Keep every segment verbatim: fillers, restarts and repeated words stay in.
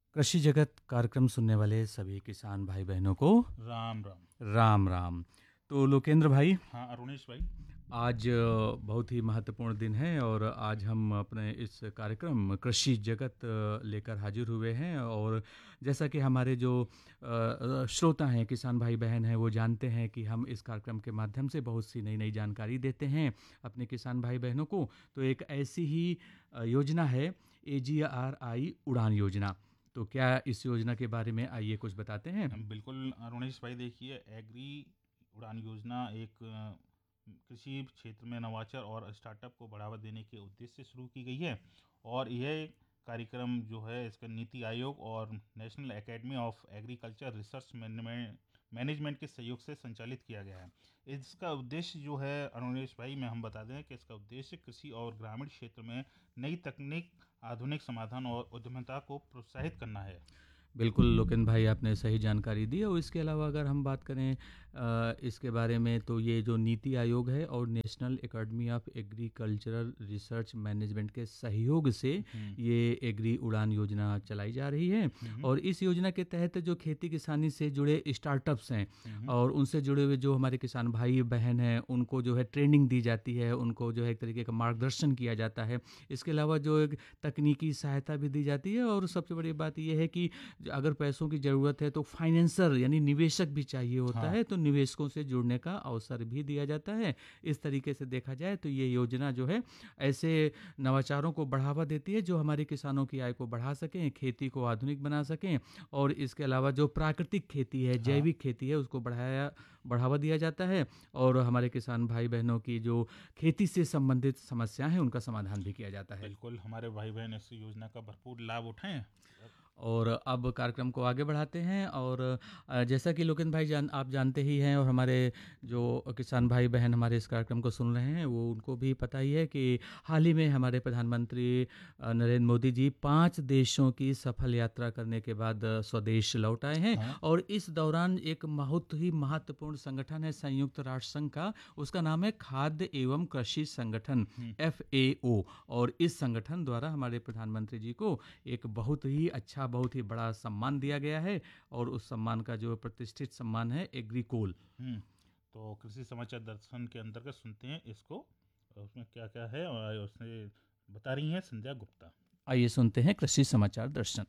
कृषि जगत कार्यक्रम सुनने वाले सभी किसान भाई बहनों को राम राम। राम राम। तो लोकेंद्र भाई, हाँ अरुणेश भाई। आज अ, बहुत ही महत्वपूर्ण दिन है और आज हम अपने इस कार्यक्रम कृषि जगत अ, लेकर हाजिर हुए हैं। और जैसा कि हमारे जो अ, अ, श्रोता हैं, किसान भाई बहन हैं, वो जानते हैं कि हम इस कार्यक्रम के माध्यम से बहुत सी नई नई जानकारी देते हैं अपने किसान भाई बहनों को। तो एक ऐसी ही अ, योजना है, ए जी आर आई उड़ान योजना। तो क्या इस योजना के बारे में आइए कुछ बताते हैं। हम बिल्कुल अरुणेश भाई, देखिए एग्री उड़ान योजना एक अ, कृषि क्षेत्र में नवाचार और स्टार्टअप को बढ़ावा देने के उद्देश्य से शुरू की गई है। और यह कार्यक्रम जो है इसका नीति आयोग और national academy of agriculture research management management के सहयोग से संचालित किया गया है। इसका उद्देश्य जो है अरुणेश भाई, मैं हम बता दें कि इसका उद्देश्य कृषि और ग्रामीण क्षेत्र में नई तकनीक, आधुनिक समाधान और उद्यमिता को प्रोत्साहित करना है। बिल्कुल लोकेन भाई, आपने सही जानकारी दी। और इसके अलावा अगर हम बात करें अ, इसके बारे में, तो ये जो नीति आयोग है और national academy of agricultural research management के सहयोग से हम्म। ये एग्री उड़ान योजना चलाई जा रही है। हम्म। और इस योजना के तहत जो खेती किसानी से जुड़े स्टार्टअप्स हैं हम्म। और उनसे जुड़े हुए जो हमारे किसान भाई बहन हैं, उनको जो है ट्रेनिंग दी जाती है, उनको जो है एक तरीके का मार्गदर्शन किया जाता है। इसके अलावा जो एक तकनीकी सहायता भी दी जाती है। और सबसे बड़ी बात यह है कि अगर पैसों की ज़रूरत है तो फाइनेंसर यानी निवेशक भी चाहिए होता हाँ। है, तो निवेशकों से जुड़ने का अवसर भी दिया जाता है। इस तरीके से देखा जाए तो ये योजना जो है ऐसे नवाचारों को बढ़ावा देती है जो हमारे किसानों की आय को बढ़ा सकें, खेती को आधुनिक बना सकें। और इसके अलावा जो प्राकृतिक खेती है, हाँ जैविक खेती है, उसको बढ़ाया बढ़ावा दिया जाता है। और हमारे किसान भाई बहनों की जो खेती से संबंधित समस्याएं हैं, उनका समाधान भी किया जाता है। बिल्कुल, हमारे भाई बहन इस योजना का भरपूर लाभ उठाएं। और अब कार्यक्रम को आगे बढ़ाते हैं। और अ, जैसा कि लोकेन भाई जान आप जानते ही हैं, और हमारे जो किसान भाई बहन हमारे इस कार्यक्रम को सुन रहे हैं, वो उनको भी पता ही है कि हाल ही में हमारे प्रधानमंत्री अ, नरेंद्र मोदी जी पांच देशों की सफल यात्रा करने के बाद अ, स्वदेश लौट आए हैं। हाँ। और इस दौरान एक बहुत ही महत्वपूर्ण संगठन है संयुक्त राष्ट्र संघ का, उसका नाम है खाद्य एवं कृषि संगठन, हम्म। एफ ए ओ। और इस संगठन द्वारा हमारे प्रधानमंत्री जी को एक बहुत ही अच्छा, बहुत ही बड़ा सम्मान दिया गया है। और उस सम्मान का जो प्रतिष्ठित सम्मान है एग्रीकोल। हम्म। तो कृषि समाचार दर्शन के अंतर्गत सुनते हैं इसको, और उसमें क्या क्या है और उसने बता रही हैं संध्या गुप्ता। आइए सुनते हैं कृषि समाचार दर्शन।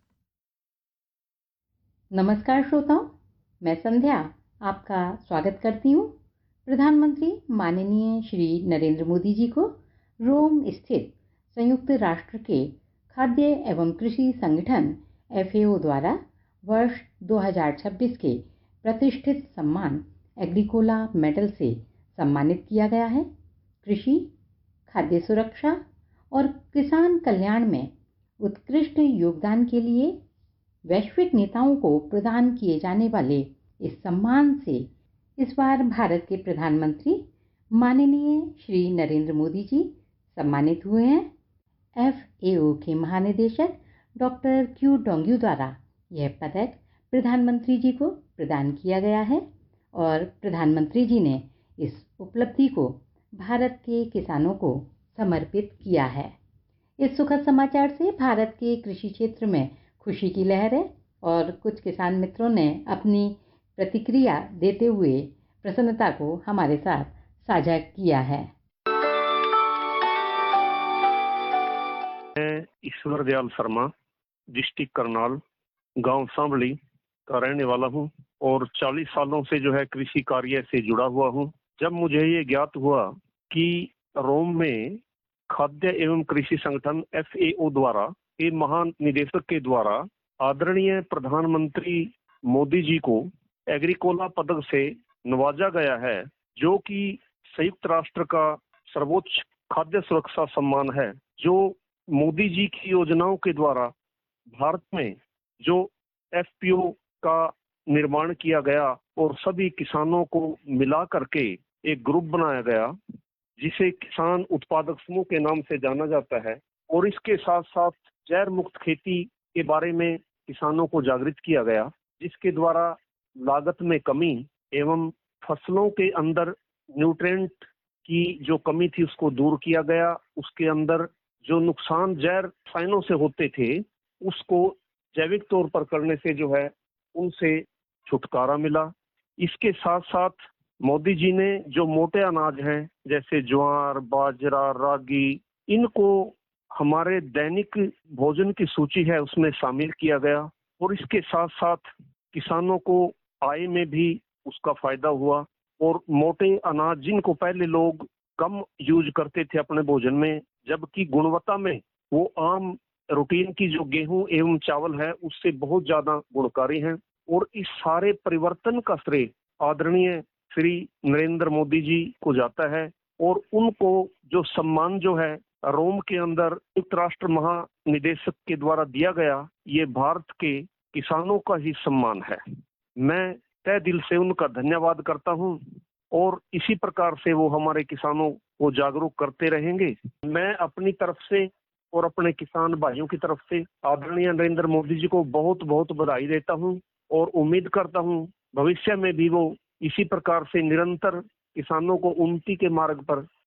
नमस्कार श्रोताओं, मैं संध्या आपका स्वागत करती हूँ। प्रधानमंत्री माननीय श्री नरेंद्र मोदी जी को रोम स्थित संयुक्त राष्ट्र के खाद्य एवं कृषि संगठन एफ ए ओ द्वारा वर्ष दो हज़ार छब्बीस के प्रतिष्ठित सम्मान एग्रीकोला मेडल से सम्मानित किया गया है। कृषि, खाद्य सुरक्षा और किसान कल्याण में उत्कृष्ट योगदान के लिए वैश्विक नेताओं को प्रदान किए जाने वाले इस सम्मान से इस बार भारत के प्रधानमंत्री माननीय श्री नरेंद्र मोदी जी सम्मानित हुए हैं। एफ ए ओ के महानिदेशक डॉक्टर क्यू डोंग्यू द्वारा यह पदक प्रधानमंत्री जी को प्रदान किया गया है। और प्रधानमंत्री जी ने इस उपलब्धि को भारत के किसानों को समर्पित किया है। इस सुखद समाचार से भारत के कृषि क्षेत्र में खुशी की लहर है। और कुछ किसान मित्रों ने अपनी प्रतिक्रिया देते हुए प्रसन्नता को हमारे साथ साझा किया है। मैं ईश्वर दयाल शर्मा, डिस्ट्रिक्ट करनाल, गांव सांवली का रहने वाला हूं और चालीस सालों से जो है कृषि कार्य से जुड़ा हुआ हूं। जब मुझे ये ज्ञात हुआ कि रोम में खाद्य एवं कृषि संगठन एफ ए ओ द्वारा, ये महान निदेशक के द्वारा आदरणीय प्रधानमंत्री मोदी जी को एग्रीकोला पदक से नवाजा गया है, जो कि संयुक्त राष्ट्र का सर्वोच्च खाद्य सुरक्षा सम्मान है, जो मोदी जी की योजनाओं के द्वारा भारत में जो एफ पी ओ का निर्माण किया गया और सभी किसानों को मिला करके एक ग्रुप बनाया गया, जिसे किसान उत्पादक समूह के नाम से जाना जाता है। और इसके साथ साथ जैव मुक्त खेती के बारे में किसानों को जागृत किया गया, जिसके द्वारा लागत में कमी एवं फसलों के अंदर न्यूट्रिएंट की जो कमी थी उसको दूर किया गया। उसके अंदर जो नुकसान जैव रसायनों से होते थे उसको जैविक तौर पर करने से जो है उनसे छुटकारा मिला। इसके साथ साथ मोदी जी ने जो मोटे अनाज हैं जैसे ज्वार, बाजरा, रागी, इनको हमारे दैनिक भोजन की सूची है उसमें शामिल किया गया और इसके साथ साथ किसानों को आय में भी उसका फायदा हुआ। और मोटे अनाज जिनको पहले लोग कम यूज करते थे अपने भोजन में, जबकि गुणवत्ता में वो आम रूटीन की जो गेहूं एवं चावल है उससे बहुत ज्यादा गुणकारी हैं। और इस सारे परिवर्तन का श्रेय आदरणीय श्री नरेंद्र मोदी जी को जाता है और उनको जो सम्मान जो है रोम के अंदर संयुक्त राष्ट्र महानिदेशक के द्वारा दिया गया, ये भारत के किसानों का ही सम्मान है। मैं तहे दिल से उनका धन्यवाद करता हूं और इसी प्रकार से वो हमारे किसानों को जागरूक करते रहेंगे। मैं अपनी तरफ से और अपने किसान भाइयों की तरफ से आदरणीय नरेंद्र मोदी जी को बहुत बहुत बधाई देता हूं और उम्मीद करता हूं भविष्य में भी वो इसी प्रकार से निरंतर किसानों को उन्नति के मार्ग पर